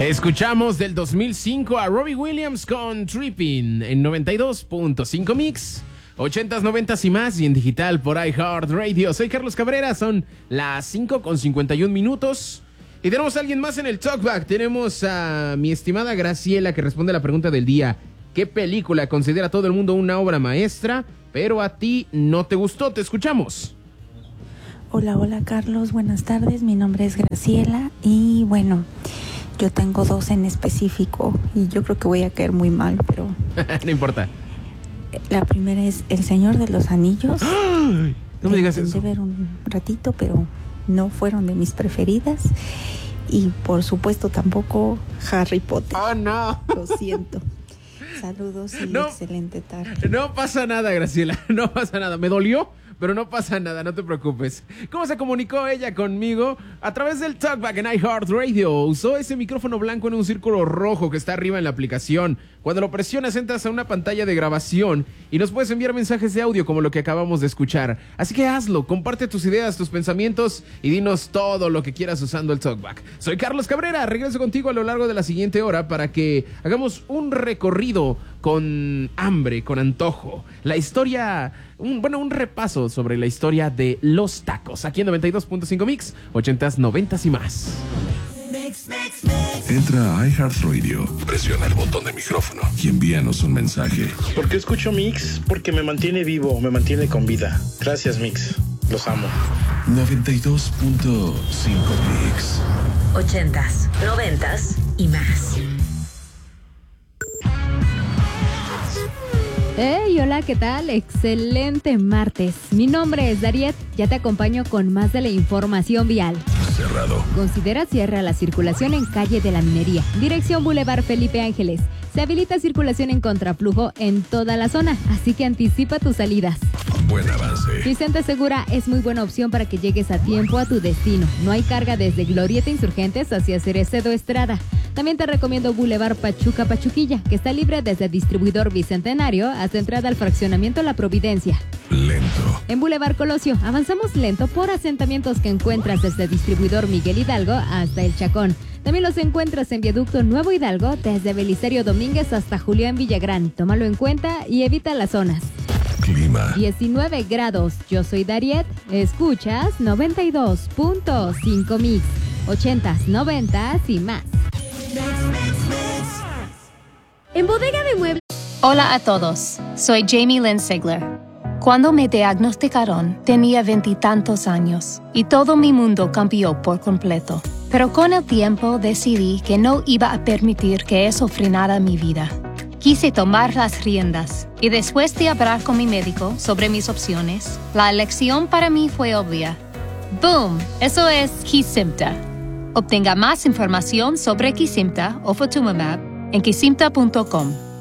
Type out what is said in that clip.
Escuchamos del 2005 a Robbie Williams con Trippin' en 92.5 Mix, 80s, 90s y más, y en digital por iHeartRadio. Soy Carlos Cabrera, son las 5:51 y tenemos a alguien más en el Talkback. Tenemos a mi estimada Graciela, que responde a la pregunta del día: ¿qué película considera todo el mundo una obra maestra, pero a ti no te gustó? Te escuchamos. Hola Carlos, buenas tardes, mi nombre es Graciela y bueno, yo tengo dos en específico y yo creo que voy a caer muy mal, pero... No importa. La primera es El Señor de los Anillos. ¡Ay! No me digas eso. Intenté ver un ratito, pero no fueron de mis preferidas. Y por supuesto tampoco Harry Potter. ¡Oh, no! Lo siento. Saludos y excelente tarde. No pasa nada, Graciela, no pasa nada. Me dolió, pero no pasa nada, no te preocupes. ¿Cómo se comunicó ella conmigo? A través del Talkback en iHeartRadio. Usó ese micrófono blanco en un círculo rojo que está arriba en la aplicación. Cuando lo presionas, entras a una pantalla de grabación y nos puedes enviar mensajes de audio como lo que acabamos de escuchar. Así que hazlo, comparte tus ideas, tus pensamientos y dinos todo lo que quieras usando el Talkback. Soy Carlos Cabrera, regreso contigo a lo largo de la siguiente hora para que hagamos un recorrido con hambre, con antojo. La historia, un repaso sobre la historia de los tacos. Aquí en 92.5 Mix, 80s, 90s y más. Entra a iHeartRadio, presiona el botón de micrófono y envíanos un mensaje. ¿Por qué escucho Mix? Porque me mantiene vivo, me mantiene con vida. Gracias, Mix. Los amo. 92.5 Mix. 80s, 90s y más. Hey, hola, ¿qué tal? Excelente martes. Mi nombre es Dariet, ya te acompaño con más de la información vial. Cerrado. Considera cierre a la circulación en calle de la Minería, dirección Boulevard Felipe Ángeles. Se habilita circulación en contraflujo en toda la zona, así que anticipa tus salidas. Buen avance. Vicente Segura es muy buena opción para que llegues a tiempo a tu destino. No hay carga desde Glorieta Insurgentes hacia Cerecedo Estrada. También te recomiendo Boulevard Pachuca Pachuquilla, que está libre desde Distribuidor Bicentenario hasta entrada al fraccionamiento La Providencia. Lento. En Boulevard Colosio avanzamos lento por asentamientos que encuentras desde Distribuidor Miguel Hidalgo hasta El Chacón. También los encuentras en Viaducto Nuevo Hidalgo desde Belisario Domínguez hasta Julián Villagrán. Tómalo en cuenta y evita las zonas. Clima. 19 grados. Yo soy Dariet. Escuchas 92.5 Mix. 80s, 90s y más. En Bodega de Muebles. Hola a todos. Soy Jamie Lynn Sigler. Cuando me diagnosticaron, tenía 20 y tantos años y todo mi mundo cambió por completo. Pero con el tiempo decidí que no iba a permitir que eso frenara mi vida. Quise tomar las riendas y después de hablar con mi médico sobre mis opciones, la elección para mí fue obvia. ¡Boom! Eso es Kesimpta. Obtenga más información sobre Kesimpta o Ofatumumab en kesimpta.com.